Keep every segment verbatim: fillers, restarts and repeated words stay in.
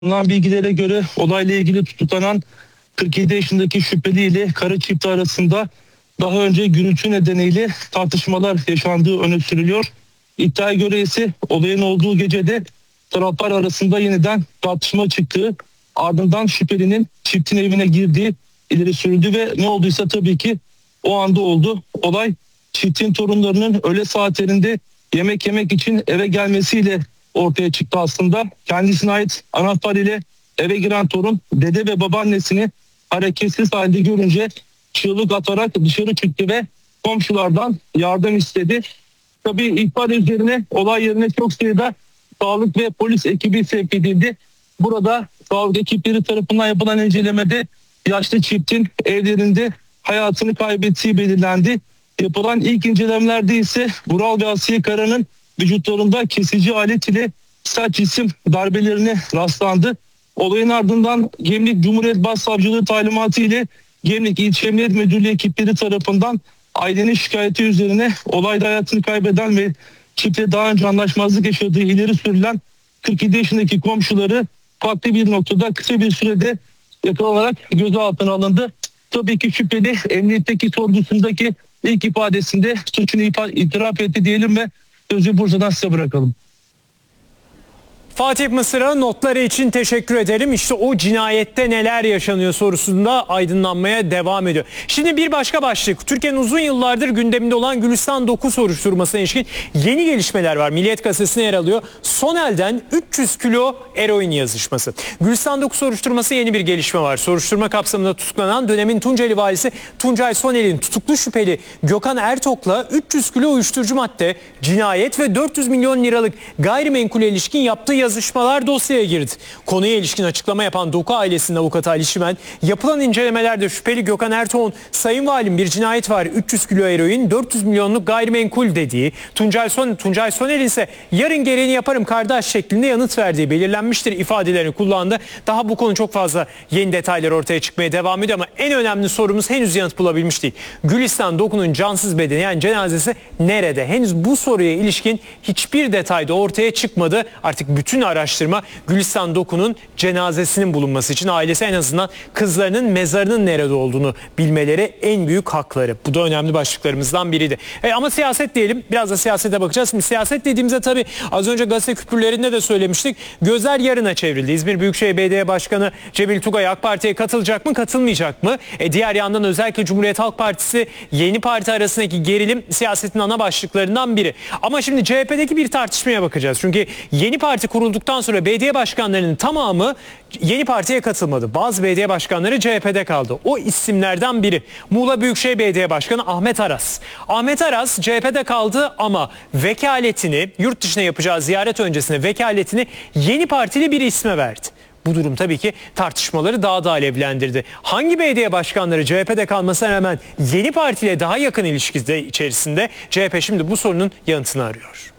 Bulunan bilgilere göre olayla ilgili tutuklanan kırk yedi yaşındaki şüpheli ile karı çifti arasında daha önce gürültü nedeniyle tartışmalar yaşandığı öne sürülüyor. İddiaya göre ise olayın olduğu gecede taraflar arasında yeniden tartışma çıktığı, ardından şüphelinin çiftin evine girdiği ileri sürüldü ve ne olduysa tabii ki o anda oldu. Olay çiftin torunlarının öğle saatlerinde yemek yemek için eve gelmesiyle ortaya çıktı aslında. Kendisine ait anahtar ile eve giren torun dede ve babaannesini hareketsiz halde görünce çığlık atarak dışarı çıktı ve komşulardan yardım istedi. Tabii ihbar üzerine olay yerine çok sayıda sağlık ve polis ekibi sevk edildi. Burada sağlık ekipleri tarafından yapılan incelemede yaşlı çiftin evlerinde hayatını kaybettiği belirlendi. Yapılan ilk incelemelerde ise Vural ve Asiye Kara'nın vücutlarında kesici alet ile sert cisim darbelerine rastlandı. Olayın ardından Gemlik Cumhuriyet Başsavcılığı talimatı ile Gemlik İlçe Emniyet Müdürlüğü ekipleri tarafından ailenin şikayeti üzerine olayda hayatını kaybeden ve çiftle daha önce anlaşmazlık yaşadığı ileri sürülen kırk yedi yaşındaki komşuları farklı bir noktada kısa bir sürede yakalanarak gözaltına alındı. Tabii ki şüpheli emniyetteki sorgusundaki ilk ifadesinde suçunu itiraf etti diyelim ve sözü Bursa'dan size bırakalım. Fatih Mısır'a notları için teşekkür ederim. İşte o cinayette neler yaşanıyor sorusunda aydınlanmaya devam ediyor. Şimdi bir başka başlık. Türkiye'nin uzun yıllardır gündeminde olan Gülistan dokuz soruşturmasına ilişkin yeni gelişmeler var. Milliyet Gazetesi'ne yer alıyor. Son elden üç yüz kilo eroin yazışması. Gülistan dokuz soruşturması yeni bir gelişme var. Soruşturma kapsamında tutuklanan dönemin Tunceli valisi Tuncay Soner'in tutuklu şüpheli Gökhan Ertok'la üç yüz kilo uyuşturucu madde, cinayet ve dört yüz milyon liralık gayrimenkule ilişkin yaptığı yazışmalar dosyaya girdi. Konuya ilişkin açıklama yapan Doku ailesinin avukatı Ali Şimen, yapılan incelemelerde şüpheli Gökhan Ertuğ'un "Sayın Valim bir cinayet var, üç yüz kilo eroin, dört yüz milyonluk gayrimenkul" dediği, Tuncay, Son, Tuncay Soner ise "yarın gereğini yaparım kardeş" şeklinde yanıt verdiği belirlenmiştir ifadelerini kullandı. Daha bu konu çok fazla yeni detaylar ortaya çıkmaya devam ediyor ama en önemli sorumuz henüz yanıt bulabilmiş değil. Gülistan Doku'nun cansız bedeni yani cenazesi nerede? Henüz bu soruya ilişkin hiçbir detayda ortaya çıkmadı. Artık bütün Bütün araştırma Gülistan Doku'nun cenazesinin bulunması için, ailesi en azından kızlarının mezarının nerede olduğunu bilmeleri en büyük hakları. Bu da önemli başlıklarımızdan biriydi. E ama siyaset diyelim, biraz da siyasete bakacağız. Şimdi siyaset dediğimizde tabii az önce gazete küpürlerinde de söylemiştik. Gözler yarına çevrildi. İzmir Büyükşehir Belediye Başkanı Cemil Tugay AK Parti'ye katılacak mı, katılmayacak mı? E diğer yandan özellikle Cumhuriyet Halk Partisi Yeni Parti arasındaki gerilim siyasetin ana başlıklarından biri. Ama şimdi C H P'deki bir tartışmaya bakacağız. Çünkü Yeni Parti kurulduktan sonra belediye başkanlarının tamamı Yeni Parti'ye katılmadı. Bazı belediye başkanları C H P'de kaldı. O isimlerden biri Muğla Büyükşehir Belediye Başkanı Ahmet Aras. Ahmet Aras C H P'de kaldı ama vekaletini, yurt dışına yapacağı ziyaret öncesinde vekaletini Yeni Partili bir isme verdi. Bu durum tabii ki tartışmaları daha da alevlendirdi. Hangi belediye başkanları C H P'de kalmasına rağmen Yeni Parti ile daha yakın ilişkide içerisinde? C H P şimdi bu sorunun yanıtını arıyor.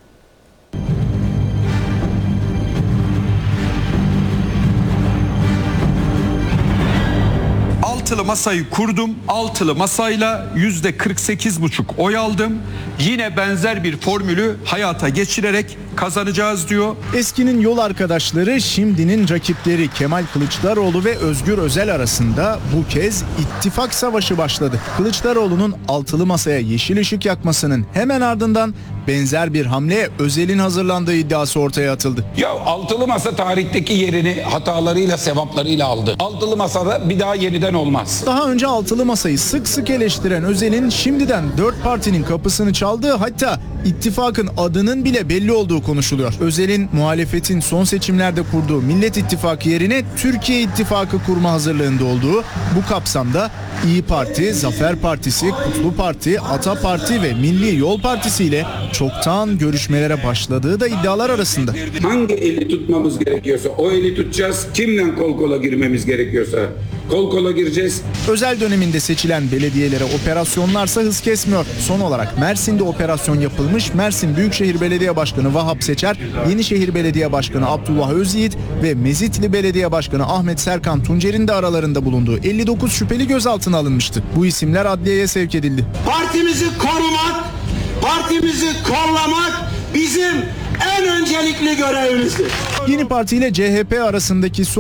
Altılı masayı kurdum. Altılı masayla yüzde kırk sekiz buçuk oy aldım. Yine benzer bir formülü hayata geçirerek kazanacağız diyor. Eskinin yol arkadaşları, şimdinin rakipleri Kemal Kılıçdaroğlu ve Özgür Özel arasında bu kez ittifak savaşı başladı. Kılıçdaroğlu'nun altılı masaya yeşil ışık yakmasının hemen ardından benzer bir hamleye Özel'in hazırlandığı iddiası ortaya atıldı. Ya altılı masa tarihteki yerini hatalarıyla, sevaplarıyla aldı. Altılı masada bir daha yeniden olmaz. Daha önce altılı masayı sık sık eleştiren Özel'in şimdiden dört partinin kapısını çaldığı, hatta ittifakın adının bile belli olduğu konuşuluyor. Özel'in muhalefetin son seçimlerde kurduğu Millet İttifakı yerine Türkiye İttifakı kurma hazırlığında olduğu, bu kapsamda İyi Parti, Zafer Partisi, Kutlu Parti, Ata Parti ve Milli Yol Partisi ile çoktan görüşmelere başladığı da iddialar arasında. Hangi eli tutmamız gerekiyorsa o eli tutacağız. Kimle kol kola girmemiz gerekiyorsa kol kola gireceğiz. Özel döneminde seçilen belediyelere operasyonlarsa hız kesmiyor. Son olarak Mersin'de operasyon yapılmış. Mersin Büyükşehir Belediye Başkanı Vahap Seçer, Yenişehir Belediye Başkanı Abdullah Özyiğit ve Mezitli Belediye Başkanı Ahmet Serkan Tuncer'in de aralarında bulunduğu elli dokuz şüpheli gözaltına alınmıştı. Bu isimler adliyeye sevk edildi. Partimizi korumak, partimizi kollamak bizim en öncelikli görevimizdir. Yeni Parti ile C H P arasındaki